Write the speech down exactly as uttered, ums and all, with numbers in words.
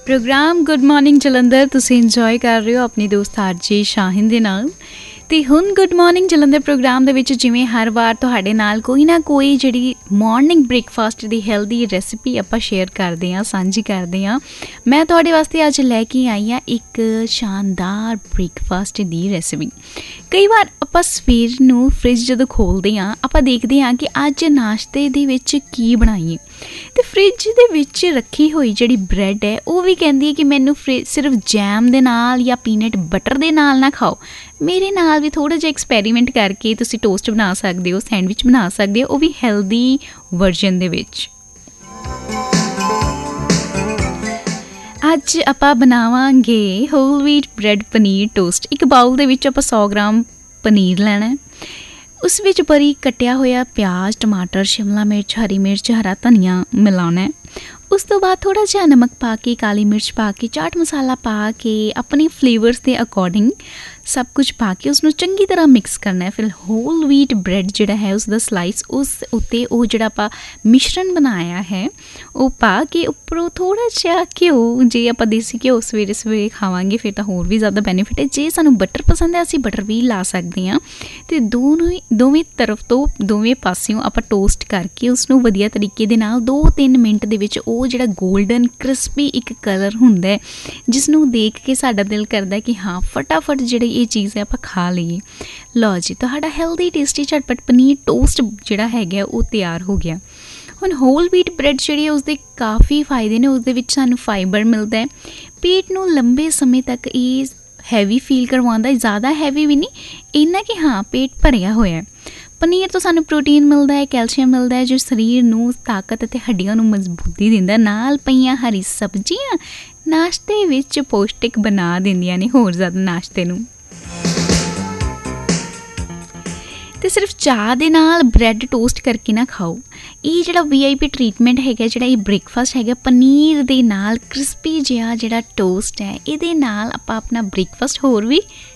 Programme good morning Jalandhar तुसीं enjoy कर रहे हो अपनी दोस्त आरजे शाहिन दे नाल। ਤੇ ਹੁਣ ਗੁੱਡ ਮਾਰਨਿੰਗ ਜਲੰਧਰ ਪ੍ਰੋਗਰਾਮ ਦੇ ਵਿੱਚ ਜਿਵੇਂ ਹਰ ਵਾਰ ਤੁਹਾਡੇ ਨਾਲ ਕੋਈ ਨਾ ਕੋਈ ਜਿਹੜੀ ਮਾਰਨਿੰਗ ਬ੍ਰੇਕਫਾਸਟ ਦੀ ਹੈਲਦੀ ਰੈਸਿਪੀ ਆਪਾਂ ਸ਼ੇਅਰ ਕਰਦੇ ਹਾਂ, ਸਾਂਝੀ ਕਰਦੇ ਹਾਂ। ਮੈਂ ਤੁਹਾਡੇ ਵਾਸਤੇ ਅੱਜ ਲੈ ਕੇ ਆਈ ਹਾਂ ਇੱਕ ਸ਼ਾਨਦਾਰ ਬ੍ਰੇਕਫਾਸਟ ਦੀ ਰੈਸਿਪੀ। ਕਈ ਵਾਰ ਆਪਾਂ ਸਵੇਰ ਨੂੰ ਫ੍ਰਿਜ ਜਦੋਂ ਖੋਲ੍ਹਦੇ ਹਾਂ ਆਪਾਂ ਦੇਖਦੇ ਹਾਂ ਕਿ ਅੱਜ ਨਾਸ਼ਤੇ ਦੇ ਵਿੱਚ ਕੀ ਬਣਾਈਏ, ਅਤੇ ਫ੍ਰਿਜ ਦੇ ਵਿੱਚ ਰੱਖੀ ਹੋਈ ਜਿਹੜੀ ਬ੍ਰੈਡ ਹੈ ਉਹ ਵੀ ਕਹਿੰਦੀ ਹੈ ਕਿ ਮੈਨੂੰ ਫ੍ਰਿ ਸਿਰਫ ਜੈਮ ਦੇ ਨਾਲ ਜਾਂ ਪੀਨਟ ਬਟਰ ਦੇ ਨਾਲ ਨਾ ਖਾਓ, ਮੇਰੇ ਨਾਲ ਵੀ ਥੋੜ੍ਹਾ ਜਿਹਾ ਐਕਸਪੈਰੀਮੈਂਟ ਕਰਕੇ ਤੁਸੀਂ ਟੋਸਟ ਬਣਾ ਸਕਦੇ ਹੋ, ਸੈਂਡਵਿਚ ਬਣਾ ਸਕਦੇ ਹੋ, ਉਹ ਵੀ ਹੈਲਦੀ ਵਰਜ਼ਨ ਦੇ ਵਿੱਚ। ਅੱਜ ਆਪਾਂ ਬਣਾਵਾਂਗੇ whole wheat bread paneer toast. ਇੱਕ ਬਾਊਲ ਦੇ ਵਿੱਚ ਆਪਾਂ ਸੌ ਗ੍ਰਾਮ ਪਨੀਰ ਲੈਣਾ, ਉਸ ਵਿੱਚ ਬਰੀਕ ਕੱਟਿਆ ਹੋਇਆ ਪਿਆਜ਼, ਟਮਾਟਰ, ਸ਼ਿਮਲਾ ਮਿਰਚ, ਹਰੀ ਮਿਰਚ, ਹਰਾ ਧਨੀਆ ਮਿਲਾਉਣਾ। ਉਸ ਤੋਂ ਬਾਅਦ ਥੋੜ੍ਹਾ ਜਿਹਾ ਨਮਕ ਪਾ ਕੇ, ਕਾਲੀ ਮਿਰਚ ਪਾ ਕੇ, ਚਾਟ ਮਸਾਲਾ ਪਾ ਕੇ, ਆਪਣੇ ਫਲੇਵਰਸ ਦੇ ਅਕੋਰਡਿੰਗ ਸਭ ਕੁਝ ਪਾ ਕੇ ਉਸਨੂੰ ਚੰਗੀ ਤਰ੍ਹਾਂ ਮਿਕਸ ਕਰਨਾ ਹੈ। ਫਿਰ ਹੋਲ ਵੀਟ ਬ੍ਰੈਡ ਜਿਹੜਾ ਹੈ ਉਸ ਦਾ ਸਲਾਈਸ ਉਸ ਉੱਤੇ ਉਹ ਜਿਹੜਾ ਆਪਾਂ ਮਿਸ਼ਰਣ ਬਣਾਇਆ ਹੈ ਉਹ ਪਾ ਕੇ ਉੱਪਰੋਂ ਥੋੜ੍ਹਾ ਜਿਹਾ ਘਿਓ, ਜੇ ਆਪਾਂ ਦੇਸੀ ਘਿਓ ਸਵੇਰੇ ਸਵੇਰੇ ਖਾਵਾਂਗੇ ਫਿਰ ਤਾਂ ਹੋਰ ਵੀ ਜ਼ਿਆਦਾ ਬੈਨੀਫਿਟ ਹੈ। ਜੇ ਸਾਨੂੰ ਬਟਰ ਪਸੰਦ ਹੈ ਅਸੀਂ ਬਟਰ ਵੀ ਲਾ ਸਕਦੇ ਹਾਂ। ਅਤੇ ਦੋਨੋਂ ਦੋਵੇਂ ਤਰਫ ਤੋਂ ਦੋਵੇਂ ਪਾਸਿਓਂ ਆਪਾਂ ਟੋਸਟ ਕਰਕੇ ਉਸਨੂੰ ਵਧੀਆ ਤਰੀਕੇ ਦੇ ਨਾਲ ਦੋ ਤਿੰਨ ਮਿੰਟ ਦੇ ਵਿੱਚ ਉਹ ਜਿਹੜਾ ਗੋਲਡਨ ਕ੍ਰਿਸਪੀ ਇੱਕ ਕਲਰ ਹੁੰਦਾ ਹੈ ਜਿਸ ਨੂੰ ਦੇਖ ਕੇ ਸਾਡਾ ਦਿਲ ਕਰਦਾ ਕਿ ਹਾਂ ਫਟਾਫਟ ਜਿਹੜੀ ਇਹ ਚੀਜ਼ ਹੈ ਆਪਾਂ ਖਾ ਲਈਏ। ਲਓ ਜੀ, ਤੁਹਾਡਾ ਹੈਲਦੀ ਟੇਸਟੀ ਝਟਪਟ ਪਨੀਰ ਟੋਸਟ ਜਿਹੜਾ ਹੈਗਾ ਉਹ ਤਿਆਰ ਹੋ ਗਿਆ। ਹੁਣ ਹੋਲ ਵੀਟ ਬ੍ਰੈਡ ਜਿਹੜੀ ਹੈ ਉਸਦੇ ਕਾਫੀ ਫਾਇਦੇ ਨੇ। ਉਸਦੇ ਵਿੱਚ ਸਾਨੂੰ ਫਾਈਬਰ ਮਿਲਦਾ ਹੈ, ਪੇਟ ਨੂੰ ਲੰਬੇ ਸਮੇਂ ਤੱਕ ਇਹ ਹੈਵੀ ਫੀਲ ਕਰਵਾਉਂਦਾ, ਜ਼ਿਆਦਾ ਹੈਵੀ ਵੀ ਨਹੀਂ, ਇੰਨਾ ਕਿ ਹਾਂ ਪੇਟ ਭਰਿਆ ਹੋਇਆ। ਪਨੀਰ ਤੋਂ ਸਾਨੂੰ ਪ੍ਰੋਟੀਨ ਮਿਲਦਾ ਹੈ, ਕੈਲਸ਼ੀਅਮ ਮਿਲਦਾ ਹੈ ਜੋ ਸਰੀਰ ਨੂੰ ਤਾਕਤ ਅਤੇ ਹੱਡੀਆਂ ਨੂੰ ਮਜ਼ਬੂਤੀ ਦਿੰਦਾ। ਨਾਲ ਪਈਆਂ ਹਰੀ ਸਬਜ਼ੀਆਂ ਨਾਸ਼ਤੇ ਵਿੱਚ ਪੌਸ਼ਟਿਕ ਬਣਾ ਦਿੰਦੀਆਂ ਨੇ ਹੋਰ ਜ਼ਿਆਦਾ ਨਾਸ਼ਤੇ ਨੂੰ। ਅਤੇ ਸਿਰਫ ਚਾਹ ਦੇ ਨਾਲ ਬ੍ਰੈਡ ਟੋਸਟ ਕਰਕੇ ਨਾ ਖਾਓ। ਇਹ ਜਿਹੜਾ ਵੀ ਆਈ ਪੀ ਟਰੀਟਮੈਂਟ ਹੈਗਾ, ਜਿਹੜਾ ਇਹ ਬ੍ਰੇਕਫਾਸਟ ਹੈਗਾ ਪਨੀਰ ਦੇ ਨਾਲ ਕ੍ਰਿਸਪੀ ਜਿਹਾ ਜਿਹੜਾ ਟੋਸਟ ਹੈ, ਇਹਦੇ ਨਾਲ ਆਪਾਂ ਆਪਣਾ ਬ੍ਰੇਕਫਾਸਟ ਹੋਰ ਵੀ